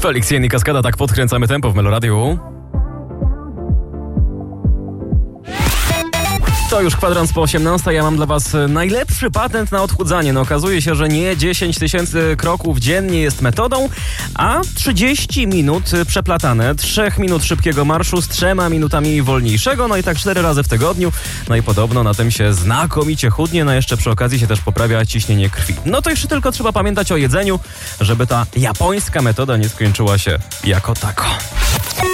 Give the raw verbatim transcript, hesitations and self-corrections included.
Felix Jen i Kaskada, tak podkręcamy tempo w Meloradiu. To już kwadrans po osiemnastej, ja mam dla was najlepszy patent na odchudzanie. No okazuje się, że nie dziesięć tysięcy kroków dziennie jest metodą, a trzydzieści minut przeplatane. trzech minut szybkiego marszu z trzema minutami wolniejszego, no i tak cztery razy w tygodniu. No i podobno na tym się znakomicie chudnie, no jeszcze przy okazji się też poprawia ciśnienie krwi. No to jeszcze tylko trzeba pamiętać o jedzeniu, żeby ta japońska metoda nie skończyła się jako tako.